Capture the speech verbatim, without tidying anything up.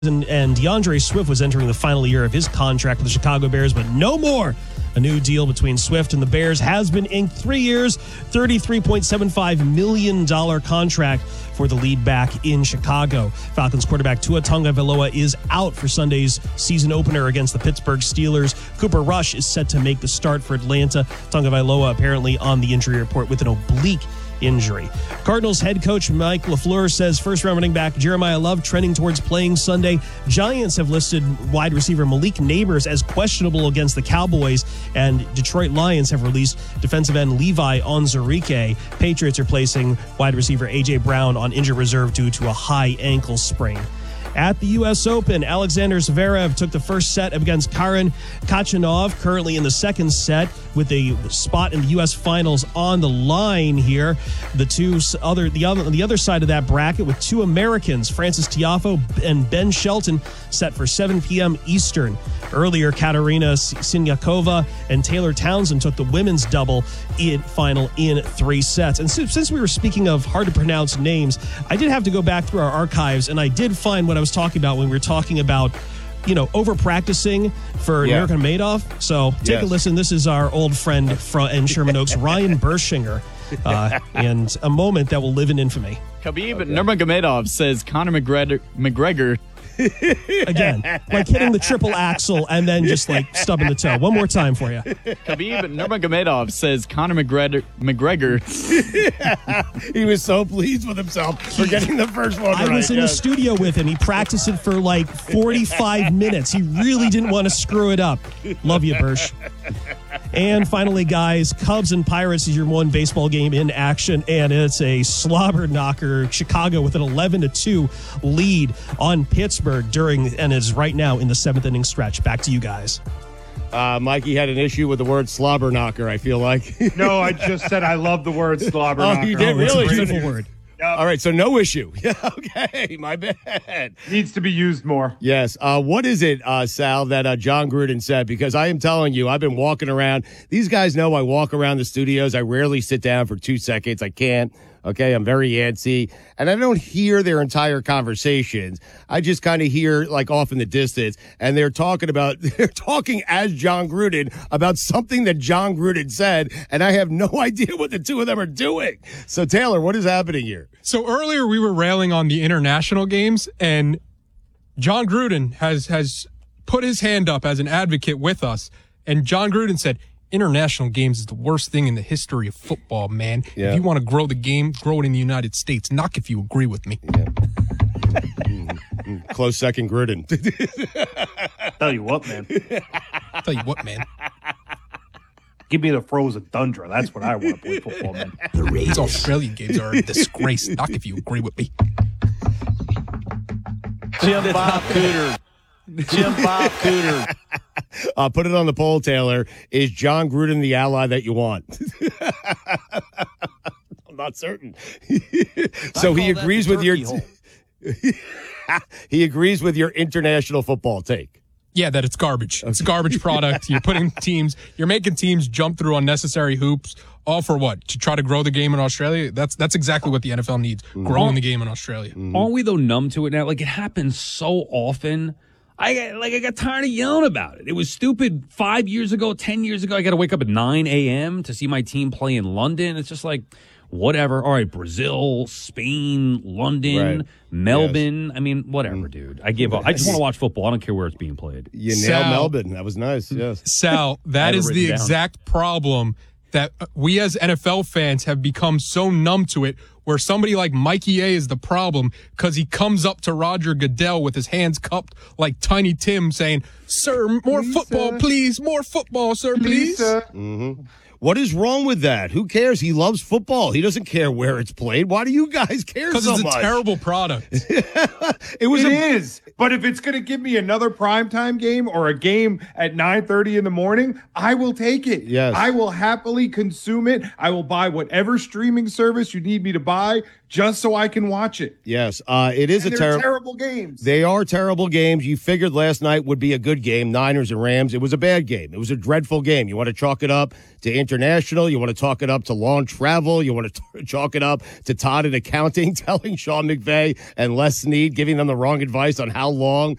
And, and DeAndre Swift was entering the final year of his contract with the Chicago Bears, but no more. A new deal between Swift and the Bears has been inked. Three years, thirty-three point seven five million dollars contract for the lead back in Chicago. Falcons quarterback Tua Tagovailoa is out for Sunday's season opener against the Pittsburgh Steelers. Cooper Rush is set to make the start for Atlanta. Tagovailoa apparently on the injury report with an oblique injury. Cardinals head coach Mike LaFleur says first-round running back Jeremiah Love trending towards playing Sunday. Giants have listed wide receiver Malik Nabers as questionable against the Cowboys, and Detroit Lions have released defensive end Levi Onwuzurike. Patriots are placing wide receiver A J. Brown on injured reserve due to a high ankle sprain. At the U S Open, Alexander Zverev took the first set against Karen Khachanov, currently in the second set with a spot in the U S Finals on the line here. The two other the other the other side of that bracket with two Americans, Frances Tiafoe and Ben Shelton, set for seven p.m. Eastern. Earlier, Katerina Siniakova and Taylor Townsend took the women's double in final in three sets. And since, since we were speaking of hard to pronounce names, I did have to go back through our archives, and I did find what I was talking about when we were talking about, you know, over practicing for yeah. Nurkic Madoff. So take yes. a listen. This is our old friend from in Sherman Oaks, Ryan Bershinger, uh, and a moment that will live in infamy. Khabib okay. Nurmagomedov says Conor McGregor, McGregor Again, like hitting the triple axel and then just like stubbing the toe. One more time for you. Khabib Nurmagomedov says Conor McGregor. McGregor. He was so pleased with himself for getting the first one I right. was in yes. the studio with him. He practiced it for like forty-five minutes. He really didn't want to screw it up. Love you, Bersh. And finally, guys, Cubs and Pirates is your one baseball game in action, and it's a slobber knocker. Chicago with an eleven to two lead on Pittsburgh during, and is right now in the seventh inning stretch. Back to you guys. Uh, Mikey had an issue with the word slobber knocker, I feel like. No, I just said I love the word slobber knocker. Oh, you did? Oh, it's really? a beautiful word. Yep. All right, so no issue. Yeah, okay, my bad. Needs to be used more. Yes. Uh, what is it, uh, Sal, that uh, John Gruden said? Because I am telling you, I've been walking around. These guys know I walk around the studios. I rarely sit down for two seconds. I can't. Okay, I'm very antsy, and I don't hear their entire conversations. I just kind of hear like off in the distance, and they're talking about they're talking as John Gruden about something that John Gruden said, and I have no idea what the two of them are doing. So, Taylor, what is happening here? So earlier we were railing on the international games, and John Gruden has has put his hand up as an advocate with us, and John Gruden said, international games is the worst thing in the history of football, man. Yeah. If you want to grow the game, grow it in the United States. Knock if you agree with me. Yeah. mm-hmm. Close second, Gruden. Tell you what, man. Tell you what, man. Give me the frozen tundra. That's what I want to play football, man. These Australian games are a disgrace. Knock if you agree with me. Jim Bob Cooter. Jim Bob Cooter. Uh, put it on the poll, Taylor. Is John Gruden the ally that you want? I'm not certain. So he agrees with your t- he agrees with your international football take. Yeah, that it's garbage. It's a garbage product. You're putting teams, you're making teams jump through unnecessary hoops, all for what? To try to grow the game in Australia? That's that's exactly what the N F L needs, mm-hmm. growing the game in Australia. Mm-hmm. Aren't we, though, numb to it now? Like, it happens so often. I got, like I got tired of yelling about it. It was stupid five years ago, ten years ago. I got to wake up at nine a.m. to see my team play in London. It's just like, whatever. All right, Brazil, Spain, London, right. Melbourne. Yes. I mean, whatever, dude. I give up. I just want to watch football. I don't care where it's being played. You nailed Sal, Melbourne. That was nice. Yes. Sal, that is the down. exact problem that we as N F L fans have become so numb to it, where somebody like Mikey A is the problem because he comes up to Roger Goodell with his hands cupped like Tiny Tim saying, "Sir, more please, football, sir. please. More football, sir, please." please. Mm-hmm. What is wrong with that? Who cares? He loves football. He doesn't care where it's played. Why do you guys care so much? Because it's a terrible product. it was it a- is. But if it's going to give me another primetime game or a game at nine thirty in the morning, I will take it. Yes. I will happily consume it. I will buy whatever streaming service you need me to buy. just so I can watch it. Yes, uh, it is And a they're terrible. terrible games. They are terrible games. You figured last night would be a good game, Niners and Rams. It was a bad game. It was a dreadful game. You want to chalk it up to international. You want to talk it up to long travel. You want to chalk it up to Todd in accounting telling Sean McVay and Les Snead, giving them the wrong advice on how long